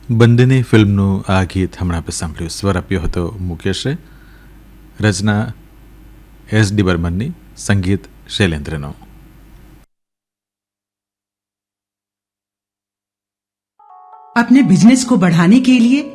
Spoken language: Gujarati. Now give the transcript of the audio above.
બંદીની ફિલ્મનું આ ગીત હમણાં આપણે સાંભળ્યું. સ્વર આપ્યો હતો મુકેશે, રચના SD બર્મનની, સંગીત શૈલેન્દ્રનો. अपने बिजनेस को बढ़ाने के लिए